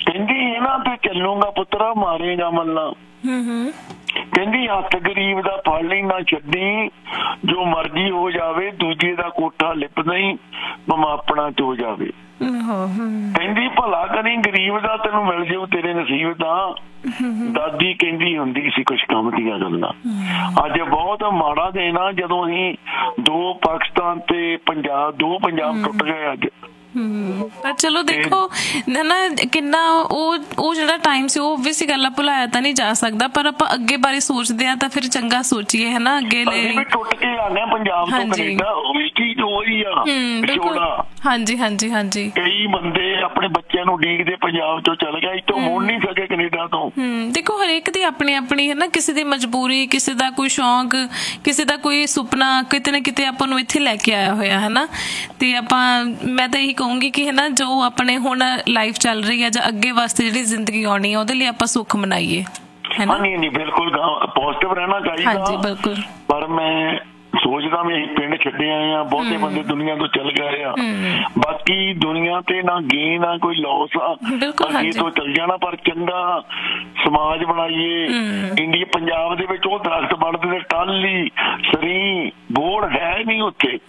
ਕਹਿੰਦੀ ਇਹਨਾਂ ਤੇ ਚੱਲੂਗਾ ਪੁੱਤਰਾ ਮਾਰੇਗਾ ਮੱਲਾਂ। ਕਹਿੰਦੀ ਹੱਥ ਗਰੀਬ ਦਾ ਫੜ ਲਈ ਨਾ ਛੱਡੀ, ਜੋ ਮਰਜ਼ੀ ਹੋ ਜਾਵੇ ਦੂਜੇ ਦਾ ਕੋਠਾ ਲਿਪ ਨਹੀਂ ਭਾਵੇਂ ਆਪਣਾ ਚੋ ਜਾਵੇ। ਕਹਿੰਦੀ ਭਲਾ ਕਰੀ ਗਰੀਬ ਦਾ ਤੈਨੂੰ ਮਿਲ ਜਾਊ ਤੇਰੇ ਨਸੀਬ ਦਾ। ਦਾਦੀ ਕਹਿੰਦੀ ਹੁੰਦੀ ਸੀ ਕੁਛ ਕੰਮ ਦੀਆਂ ਗੱਲਾਂ। ਅੱਜ ਬਹੁਤ ਮਾੜਾ ਦਿਨ ਆ ਜਦੋਂ ਅਸੀਂ ਦੋ ਪਾਕਿਸਤਾਨ ਤੇ ਦੋ ਪੰਜਾਬ ਟੁੱਟ ਗਏ ਅੱਜ। ਪਰ ਚਲੋ ਦੇਖੋ ਨਾ ਕਿੰਨਾ ਉਹ ਜਿਹੜਾ ਟਾਈਮ ਸੀ ਉਹ ਓਬਵੀਅਸ ਗੱਲ ਆ ਭੁਲਾਇਆ ਤਾਂ ਨਹੀਂ ਜਾ ਸਕਦਾ, ਪਰ ਆਪਾਂ ਅੱਗੇ ਬਾਰੇ ਸੋਚਦੇ ਹਾਂ ਤਾਂ ਫਿਰ ਚੰਗਾ ਸੋਚੀਏ ਹਨਾ ਅੱਗੇ ਲਈ। ਟੁੱਟ ਕੇ ਆਨੇ ਪੰਜਾਬ ਤੋਂ ਕੈਨੇਡਾ, ਉਹ ਵੀ ਚੀਜ਼ ਉਹੀ ਆ ਵਿਛੋੜਾ। ਹਾਂਜੀ ਹਾਂਜੀ ਹਾਂਜੀ। ਕਈ ਬੰਦੇ ਆਪਣੇ ਬੱਚਿਆਂ ਨੂੰ ਉਡੀਕਦੇ ਪੰਜਾਬ ਤੋਂ ਚਲ ਗਿਆ, ਇੱਥੋਂ ਮੁੜ ਨਹੀਂ ਸਕੇ ਕੈਨੇਡਾ ਤੋਂ। ਦੇਖੋ ਹਰੇਕ ਦੀ ਆਪਣੀ ਆਪਣੀ ਹਨਾ, ਕਿਸੇ ਦੀ ਮਜਬੂਰੀ, ਕਿਸੇ ਦਾ ਕੋਈ ਸ਼ੌਂਕ, ਕਿਸੇ ਦਾ ਕੋਈ ਸੁਪਨਾ ਕਿਤੇ ਨਾ ਕਿਤੇ ਆਪਾਂ ਨੂੰ ਇੱਥੇ ਲੈ ਕੇ ਆਇਆ ਹੋਇਆ ਹਨਾ। ਤੇ ਮੈਂ ਤਾਂ ਇਹੀ ਕਹੂੰਗੀ ਕਿ ਹਨਾ ਜੋ ਆਪਣੇ ਹੁਣ ਲਾਈਫ ਚੱਲ ਰਹੀ ਹੈ ਜਾਂ ਅੱਗੇ ਵਾਸਤੇ ਜਿਹੜੀ ਜ਼ਿੰਦਗੀ ਆਉਣੀ ਹੈ ਉਹਦੇ ਲਈ ਆਪਾਂ ਸੁੱਖ ਮਨਾਈਏ ਹਨਾ। ਨਹੀਂ ਬਿਲਕੁਲ ਪੋਜ਼ਿਟਿਵ ਰਹਿਣਾ ਚਾਹੀਦਾ। ਹਾਂਜੀ ਬਿਲਕੁਲ। ਪਰ ਮੈਂ ਸੋਚਦਾ ਵੀ ਅਸੀਂ ਪਿੰਡ ਛੱਡੇ ਆਏ ਆ, ਬਹੁਤੇ ਬੰਦੇ ਦੁਨੀਆ ਤੋਂ ਚਲ ਗਏ ਆ। ਬਾਕੀ ਦੁਨੀਆ ਤੇ ਨਾ ਗੇਨ ਆ ਕੋਈ ਲੋਸ ਆ, ਅੱਗੇ ਤੋਂ ਚਲ ਜਾਣਾ। ਪਰ ਚੰਗਾ ਸਮਾਜ ਬਣਾਈਏ। ਇੰਡੀਆ ਪੰਜਾਬ ਦੇ ਵਿੱਚ ਉਹ ਦਰਖਤ ਵੱਢਦੇ ਨੇ ਟਾਹਲੀ ਸਰੀ ਬੋੜ ਹੈ ਨਹੀਂ ਉੱਥੇ।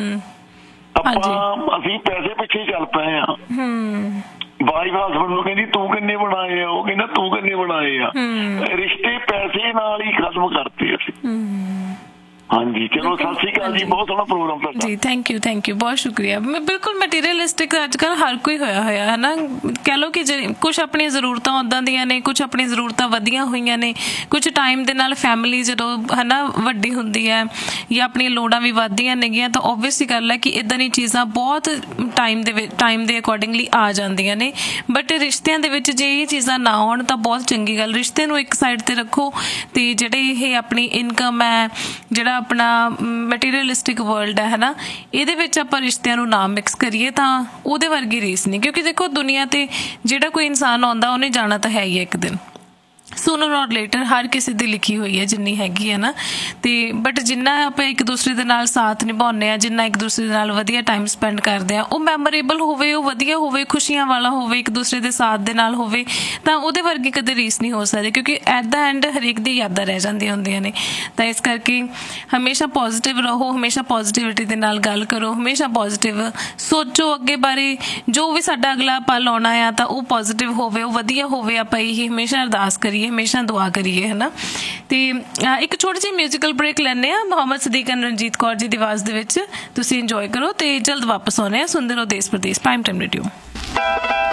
ਅਸੀਂ ਪੈਸੇ ਪਿੱਛੇ ਚੱਲ ਪਏ ਆ। ਵਾਈਫ ਹਸਬੈਂਡ ਨੂੰ ਕਹਿੰਦੀ ਤੂੰ ਕਿੰਨੇ ਬਣਾਏ ਆ, ਉਹ ਕਹਿੰਦਾ ਤੂੰ ਕਿੰਨੇ ਬਣਾਏ ਆ। ਰਿਸ਼ਤੇ ਪੈਸੇ ਨਾਲ ਹੀ ਖਤਮ ਕਰਤੇ ਅਸੀਂ। ਹਾਂਜੀ ਚਲੋ ਸਤਿ ਸ਼੍ਰੀ ਅਕਾਲ ਜੀ, ਬਹੁਤ ਸੋਹਣਾ ਪ੍ਰੋਗਰਾਮ ਤੁਹਾਡਾ ਜੀ। ਥੈਂਕ ਯੂ ਬਹੁਤ ਸ਼ੁਕਰੀਆ। ਬਿਲਕੁਲ ਮਟੀਰੀਅਲਿਸਟਿਕ ਅੱਜ ਕੱਲ੍ਹ ਹਰ ਕੋਈ ਹੋਇਆ ਹੈ ਨਾ। ਕਹਿ ਲਓ ਕਿ ਕੁਛ ਆਪਣੀਆਂ ਜ਼ਰੂਰਤਾਂ ਉੱਦਾਂ ਦੀਆਂ ਨੇ, ਕੁਛ ਆਪਣੀਆਂ ਜ਼ਰੂਰਤਾਂ ਵਧੀਆਂ ਹੋਈਆਂ ਨੇ, ਕੁਛ ਟਾਈਮ ਦੇ ਨਾਲ ਫੈਮਿਲੀ ਜਦੋਂ ਹੈ ਨਾ ਵੱਡੀ ਹੁੰਦੀ ਹੈ ਜਾਂ ਆਪਣੀਆਂ ਲੋੜਾਂ ਵੀ ਵੱਧਦੀਆਂ ਨੇਗੀਆਂ ਤਾਂ ਓਬਵੀਅਸਲੀ ਗੱਲ ਹੈ ਕਿ ਇੱਦਾਂ ਦੀਆਂ ਚੀਜ਼ਾਂ ਬਹੁਤ ਟਾਈਮ ਦੇ ਅਕੋਰਡਿੰਗਲੀ ਆ ਜਾਂਦੀਆਂ ਨੇ। ਬਟ ਰਿਸ਼ਤਿਆਂ ਦੇ ਵਿੱਚ ਜੇ ਇਹ ਚੀਜ਼ਾਂ ਨਾ ਆਉਣ ਤਾਂ ਬਹੁਤ ਚੰਗੀ ਗੱਲ। ਰਿਸ਼ਤੇ ਨੂੰ ਇੱਕ ਸਾਈਡ 'ਤੇ ਰੱਖੋ ਅਤੇ ਜਿਹੜੇ ਇਹ ਆਪਣੀ ਇਨਕਮ ਹੈ, ਜਿਹੜਾ ਆਪਣਾ ਮਟੀਰੀਅਲਿਸਟਿਕ ਵਰਲਡ ਹੈ ਨਾ, ਇਹਦੇ ਵਿੱਚ ਆਪਾਂ ਰਿਸ਼ਤਿਆਂ ਨੂੰ ਨਾ ਮਿਕਸ ਕਰੀਏ ਤਾਂ ਉਹਦੇ ਵਰਗੀ ਰੀਸ ਨਹੀਂ। ਕਿਉਂਕਿ ਦੇਖੋ ਦੁਨੀਆ ਤੇ ਜਿਹੜਾ ਕੋਈ ਇਨਸਾਨ ਆਉਂਦਾ ਉਹਨੇ ਜਾਣਾ ਤਾਂ ਹੈ ਹੀ ਇੱਕ ਦਿਨ, ਸੂਨਰ ਔਰ ਲੇਟਰ। ਹਰ ਕਿਸੇ ਦੀ ਲਿਖੀ ਹੋਈ ਹੈ ਜਿੰਨੀ ਹੈਗੀ ਹੈ ਨਾ। ਤੇ ਬਟ ਜਿੰਨਾ ਆਪਾਂ ਇੱਕ ਦੂਸਰੇ ਦੇ ਨਾਲ ਸਾਥ ਨਿਭਾਉਂਦੇ ਹਾਂ, ਜਿੰਨਾ ਇੱਕ ਦੂਸਰੇ ਦੇ ਨਾਲ ਵਧੀਆ ਟਾਈਮ ਸਪੈਂਡ ਕਰਦੇ ਹਾਂ, ਉਹ ਮੈਮੋਰੇਬਲ ਹੋਵੇ, ਉਹ ਵਧੀਆ ਹੋਵੇ, ਖੁਸ਼ੀਆਂ ਵਾਲਾ ਹੋਵੇ, ਇੱਕ ਦੂਸਰੇ ਦੇ ਸਾਥ ਦੇ ਨਾਲ ਹੋਵੇ, ਤਾਂ ਉਹਦੇ ਵਰਗੀ ਕਦੇ ਰੀਸ ਨਹੀਂ ਹੋ ਸਕਦੀ। ਕਿਉਂਕਿ ਐਟ ਦਾ ਐਂਡ ਹਰੇਕ ਦੀ ਯਾਦਾਂ ਰਹਿ ਜਾਂਦੀਆਂ ਹੁੰਦੀਆਂ ਨੇ। ਤਾਂ ਇਸ ਕਰਕੇ ਹਮੇਸ਼ਾ ਪੋਜ਼ੀਟਿਵ ਰਹੋ, ਹਮੇਸ਼ਾ ਪੋਜ਼ੀਟਿਵਿਟੀ ਦੇ ਨਾਲ ਗੱਲ ਕਰੋ, ਹਮੇਸ਼ਾ ਪੋਜ਼ੀਟਿਵ ਸੋਚੋ ਅੱਗੇ ਬਾਰੇ। ਜੋ ਵੀ ਸਾਡਾ ਅਗਲਾ ਪਲ ਆਉਣਾ ਆ ਤਾਂ ਉਹ ਪੋਜ਼ੀਟਿਵ ਹੋਵੇ, ਉਹ ਵਧੀਆ ਹੋਵੇ। ਆਪਾਂ ਇਹੀ ਹਮੇਸ਼ਾ ਅਰਦਾਸ ਕਰੀਏ, ਹਮੇਸ਼ਾ ਦੁਆ ਕਰੀਏ ਹੈ ਨਾ। ਤੇ ਇੱਕ ਛੋਟੀ ਜਿਹੀ ਮਿਊਜ਼ੀਕਲ ਬ੍ਰੇਕ ਲੈਂਦੇ ਹਾਂ ਮੁਹੰਮਦ ਸਦੀਕ ਐਂਡ ਰਣਜੀਤ ਕੌਰ ਜੀ ਦੀ ਆਵਾਜ਼ ਦੇ ਵਿੱਚ। ਤੁਸੀਂ ਇੰਜੋਏ ਕਰੋ ਤੇ ਜਲਦ ਵਾਪਸ ਆਉਂਦੇ ਹਾਂ। ਸੁਣਦੇ ਰਹੋ ਦੇਸ਼ ਪ੍ਰਦੇਸ਼ ਪ੍ਰਾਈਮ ਟਾਈਮ ਰੇਡੀਓ।